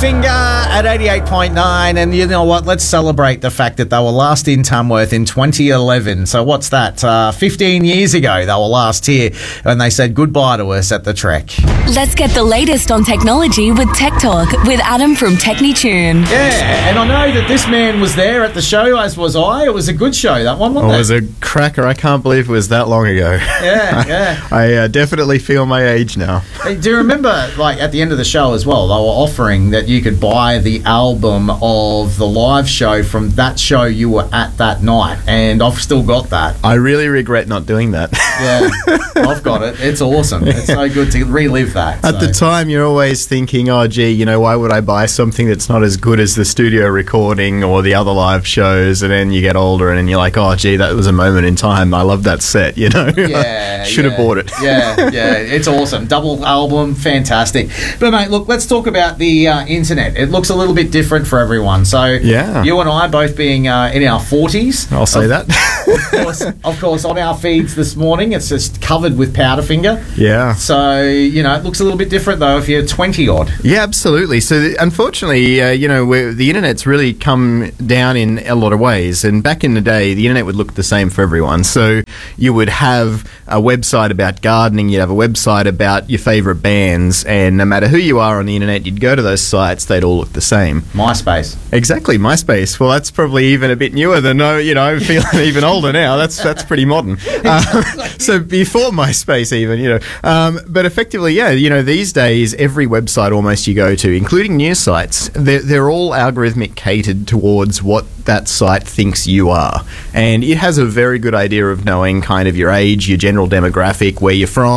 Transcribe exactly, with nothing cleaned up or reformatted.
Powderfinger at eighty-eight point nine, and you know what? Let's celebrate the fact that they were last in Tamworth in twenty eleven. So what's that? Uh, fifteen years ago, they were last here, and they said goodbye to us at the Trek. Let's get the latest on technology with Tech Talk with Adam from TechniTune. Yeah, and I know that this man was there at the show, as was I. It was a good show, that one, wasn't it? it? was a cracker. I can't believe it was that long ago. Yeah, yeah. I uh, definitely feel my age now. Hey, do you remember, like, at the end of the show as well, they were offering that you could buy the album of the live show from that show you were at that night, and I've still got that. I really regret not doing that. Yeah, I've got it. It's awesome. It's so good to relive that. At so. the time, you're always thinking, oh, gee, you know, why would I buy something that's not as good as the studio recording or the other live shows? And then you get older and then you're like, oh, gee, that was a moment in time. I love that set, you know? Yeah. Should yeah, have bought it. Yeah, yeah. It's awesome. Double album, fantastic. But, mate, look, let's talk about the uh, internet. It looks a little bit different for everyone. So, yeah. you and I both being uh, in our forties. I'll say of, that. of, course, of course, on our feeds this morning, it's just covered with Powderfinger. Yeah. So, you know, it looks a little bit different, though, if you're twenty-odd. Yeah, absolutely. So, unfortunately, uh, you know, we're, the internet's really come down in a lot of ways. And back in the day, the internet would look the same for everyone. So, you would have a website about gardening, you'd have a website about your favourite bands, and no matter who you are on the internet, you'd go to those sites, they'd all look the same. MySpace. Exactly, MySpace. Well, that's probably even a bit newer than, uh, you know, I'm feeling even older now. That's that's pretty modern. Uh, so before MySpace even, you know. Um, but effectively, yeah, you know, these days, every website almost you go to, including news sites, they're, they're all algorithmic catered towards what that site thinks you are. And it has a very good idea of knowing kind of your age, your general demographic, where you're from,